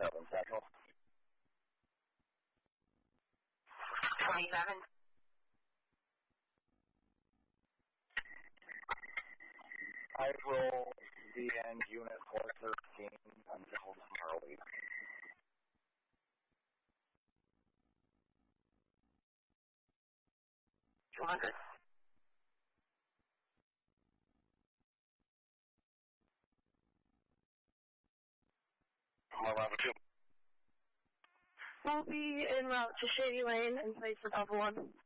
27 Central. 27. I will be in Unit 413 until tomorrow evening. $200. Bravo 2. We'll be en route to Shady Lane in place of Bravo 1.